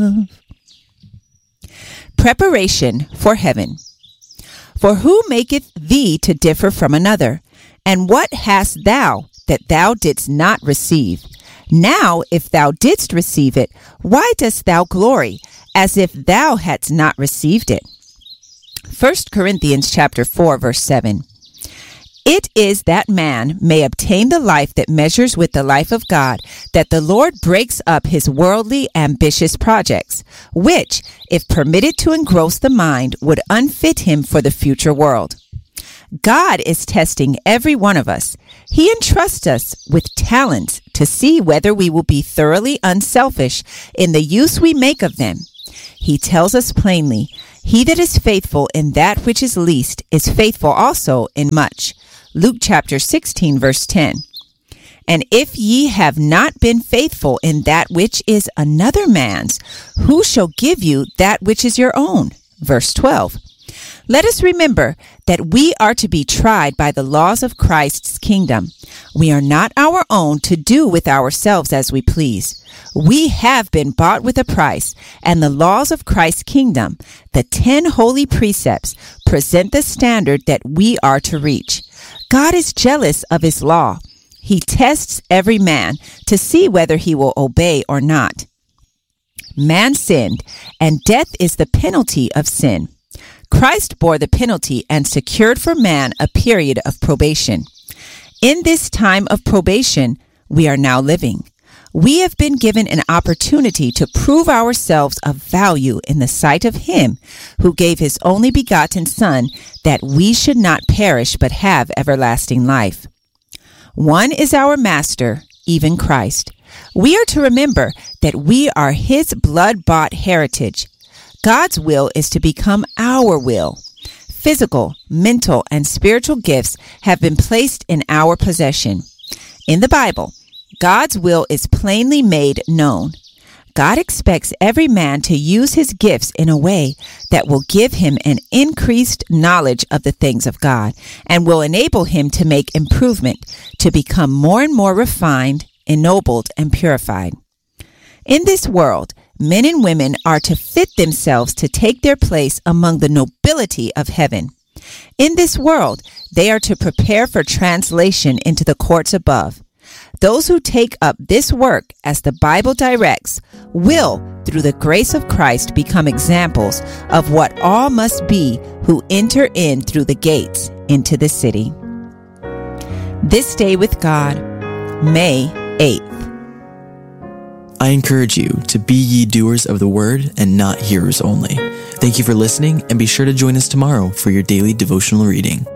love. Preparation for heaven. For who maketh thee to differ from another? And what hast thou that thou didst not receive? Now, if thou didst receive it, why dost thou glory, as if thou hadst not received it? 1 Corinthians chapter 4, verse 7. It is that man may obtain the life that measures with the life of God, that the Lord breaks up his worldly, ambitious projects, which, if permitted to engross the mind, would unfit him for the future world. God is testing every one of us. He entrusts us with talents to see whether we will be thoroughly unselfish in the use we make of them. He tells us plainly, "He that is faithful in that which is least is faithful also in much." Luke chapter 16, verse 10. And if ye have not been faithful in that which is another man's, who shall give you that which is your own? Verse 12. Let us remember that we are to be tried by the laws of Christ's kingdom. We are not our own to do with ourselves as we please. We have been bought with a price, and the laws of Christ's kingdom, the 10 holy precepts, present the standard that we are to reach. God is jealous of his law. He tests every man to see whether he will obey or not. Man sinned, and death is the penalty of sin. Christ bore the penalty and secured for man a period of probation. In this time of probation, we are now living. We have been given an opportunity to prove ourselves of value in the sight of him who gave his only begotten Son, that we should not perish but have everlasting life. One is our master, even Christ. We are to remember that we are his blood-bought heritage. God's will is to become our will. Physical, mental, and spiritual gifts have been placed in our possession. In the Bible, God's will is plainly made known. God expects every man to use his gifts in a way that will give him an increased knowledge of the things of God and will enable him to make improvement, to become more and more refined, ennobled, and purified. In this world, men and women are to fit themselves to take their place among the nobility of heaven. In this world, they are to prepare for translation into the courts above. Those who take up this work as the Bible directs will, through the grace of Christ, become examples of what all must be who enter in through the gates into the city. This Day with God, May 8th. I encourage you to be ye doers of the word and not hearers only. Thank you for listening, and be sure to join us tomorrow for your daily devotional reading.